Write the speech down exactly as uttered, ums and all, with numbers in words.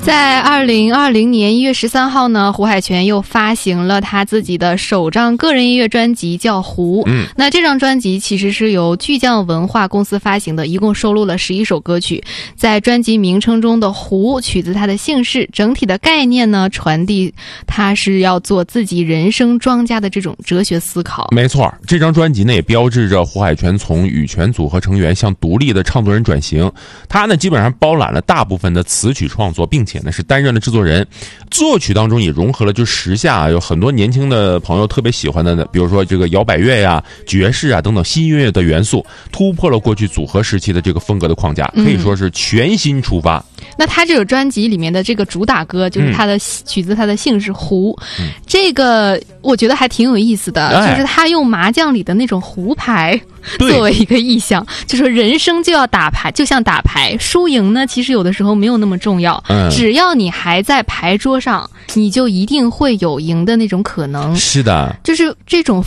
在二零二零年一月十三号呢，胡海泉又发行了他自己的首张个人音乐专辑，叫《胡》。 嗯， 那这张专辑其实是由巨匠文化公司发行的，一共收录了十一首歌曲。在专辑名称中的“胡”取自他的姓氏，整体的概念呢，传递他是要做自己人生庄家的这种哲学思考。 没错，这张专辑呢也标志着胡海泉从羽泉组合成员向独立的唱作人转型。他呢基本上包揽了大部分的词曲创作，并且呢是担任了制作人。作曲当中也融合了就时下、啊、有很多年轻的朋友特别喜欢的，比如说这个摇摆乐呀、爵士啊等等新音乐的元素，突破了过去组合时期的这个风格的框架，可以说是全新出发。 嗯，那他这首专辑里面的这个主打歌就是他的、嗯、取自他的姓氏胡、嗯、这个我觉得还挺有意思的、哎、就是他用麻将里的那种胡牌作为一个意象，就说人生就要打牌，就像打牌，输赢呢其实有的时候没有那么重要、嗯、只要你还在牌桌上，你就一定会有赢的那种可能。 是的， 就是这种